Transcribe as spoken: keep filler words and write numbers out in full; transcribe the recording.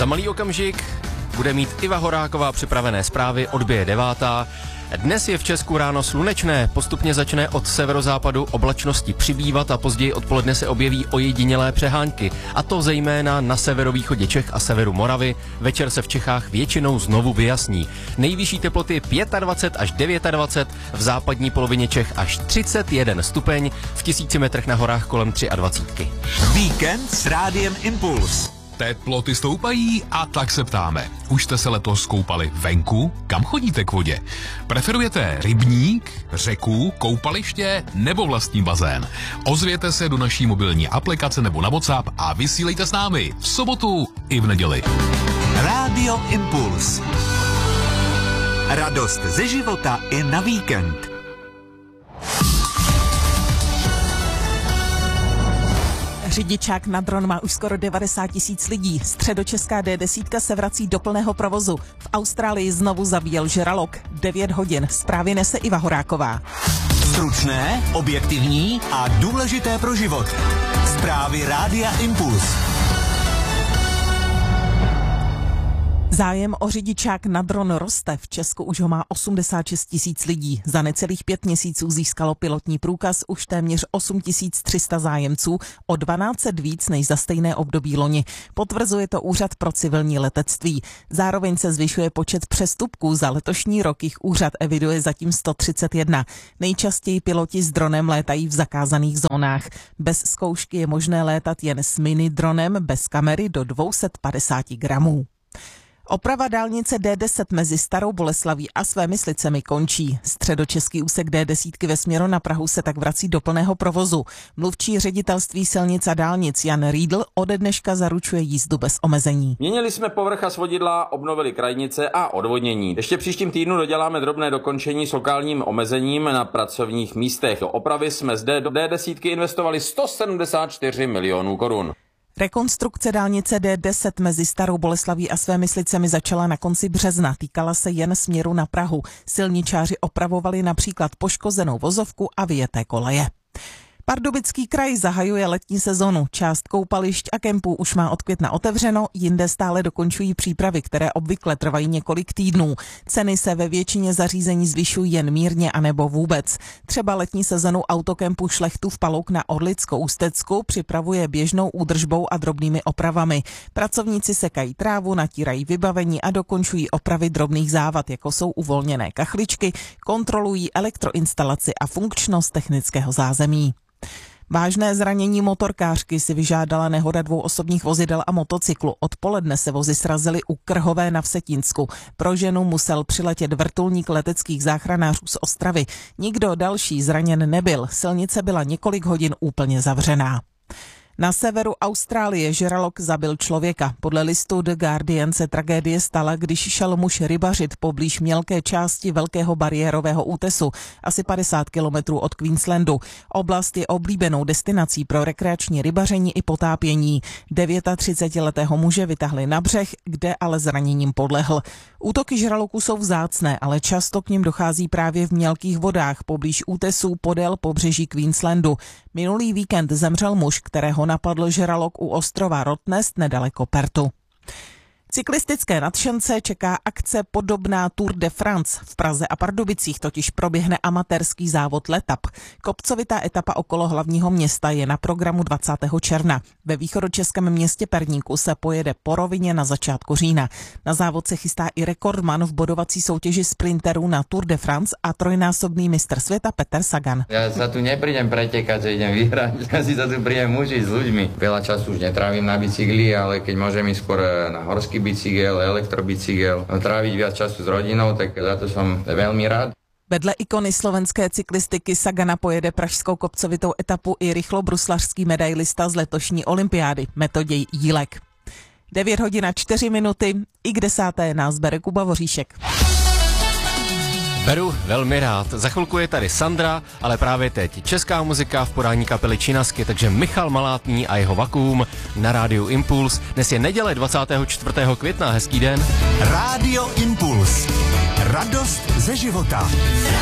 Za malý okamžik bude mít Iva Horáková připravené zprávy, odbije devátá. Dnes je v Česku ráno slunečné, postupně začne od severozápadu oblačnosti přibývat a později odpoledne se objeví ojedinělé přehánky. A to zejména na severovýchodě Čech a severu Moravy. Večer se v Čechách většinou znovu vyjasní. Nejvyšší teploty dvacet pět až dvacet devět, v západní polovině Čech až třicet jeden stupeň, v tisíci metrech na horách kolem dvacet tři. Víkend s Rádiem Impuls. Teploty stoupají a tak se ptáme. Už jste se letos koupali venku? Kam chodíte k vodě? Preferujete rybník, řeku, koupaliště nebo vlastní bazén? Ozvěte se do naší mobilní aplikace nebo na WhatsApp a vysílejte s námi v sobotu i v neděli. Rádio Impuls. Radost ze života i na víkend. Řidičák na dron má už skoro devadesát tisíc lidí. Středočeská D deset se vrací do plného provozu. V Austrálii znovu zabíjel žralok. devět hodin. Zprávy nese Iva Horáková. Stručné, objektivní a důležité pro život. Zprávy Rádia Impuls. Zájem o řidičák na dron roste. V Česku už ho má osmdesát šest tisíc lidí. Za necelých pět měsíců získalo pilotní průkaz už téměř osm tisíc tři sta zájemců, o dvanáct set víc než za stejné období loni. Potvrzuje to Úřad pro civilní letectví. Zároveň se zvyšuje počet přestupků. Za letošní rok jich úřad eviduje zatím sto třicet jedna. Nejčastěji piloti s dronem létají v zakázaných zónách. Bez zkoušky je možné létat jen s mini dronem bez kamery do dvě stě padesát gramů. Oprava dálnice D deset mezi Starou Boleslaví a Svémyslicemi končí. Středočeský úsek D deset ve směru na Prahu se tak vrací do plného provozu. Mluvčí ředitelství silnic a dálnic Jan Riedl ode dneška zaručuje jízdu bez omezení. Měnili jsme povrch a svodidla, obnovili krajnice a odvodnění. Ještě příštím týdnu doděláme drobné dokončení s lokálním omezením na pracovních místech. Do opravy jsme zde do D deset investovali sto sedmdesát čtyři milionů korun. Rekonstrukce dálnice D deset mezi Starou Boleslaví a Svémyslicemi začala na konci března. Týkala se jen směru na Prahu. Silničáři opravovali například poškozenou vozovku a vyjeté koleje. Pardubický kraj zahajuje letní sezonu. Část koupališť a kempů už má od května otevřeno, jinde stále dokončují přípravy, které obvykle trvají několik týdnů. Ceny se ve většině zařízení zvyšují jen mírně anebo vůbec. Třeba letní sezonu autokempu Šlechtův Palouk na Orlicko-Ústecku připravuje běžnou údržbou a drobnými opravami. Pracovníci sekají trávu, natírají vybavení a dokončují opravy drobných závad, jako jsou uvolněné kachličky, kontrolují elektroinstalaci a funkčnost technického zázemí. Vážné zranění motorkářky si vyžádala nehoda dvou osobních vozidel a motocyklu. Odpoledne se vozy srazily u Krhové na Vsetínsku. Pro ženu musel přiletět vrtulník leteckých záchranářů z Ostravy. Nikdo další zraněn nebyl. Silnice byla několik hodin úplně zavřená. Na severu Austrálie žralok zabil člověka. Podle listu The Guardian se tragédie stala, když šel muž rybařit poblíž mělké části velkého bariérového útesu, asi padesát kilometrů od Queenslandu. Oblast je oblíbenou destinací pro rekreační rybaření i potápění. třicetidevětiletého muže vytahli na břeh, kde ale zraněním podlehl. Útoky žraloků jsou vzácné, ale často k nim dochází právě v mělkých vodách poblíž útesů podél pobřeží Queenslandu. Minulý víkend zemřel muž, kterého napadl žralok u ostrova Rottnest nedaleko Perthu. Cyklistické nadšence čeká akce podobná Tour de France. V Praze a Pardubicích totiž proběhne amatérský závod Letap. Kopcovitá etapa okolo hlavního města je na programu dvacátého června. Ve východočeském městě Perníku se pojede po rovině na začátku října. Na závod se chystá i rekordman v bodovací soutěži sprinterů na Tour de France a trojnásobný mistr světa Peter Sagan. Ja sa tu neprídem pretekať, že idem vyhrať. Ja si sa tu prídem užiť s ľuďmi. Veľa času už netrávim na bicykli, ale keď môžem ísť skôr na horský bicykel, elektrobicykel, tráviť viac času s rodinou, tak za to som veľmi rád. Vedle ikony slovenské cyklistiky Sagana pojede pražskou kopcovitou etapu i rychlobruslařský medailista z letošní olympiády Metoděj Jílek. devět hodin a čtyři minuty, i k desáté nás bere Kuba Voříšek. Beru velmi rád. Za chvilku je tady Sandra, ale právě teď česká muzika v podání kapely Činasky, takže Michal Malátný a jeho Vakuum na Rádiu Impuls. Dnes je neděle dvacátého čtvrtého května, hezký den. Rádio Impuls. Radost ze života.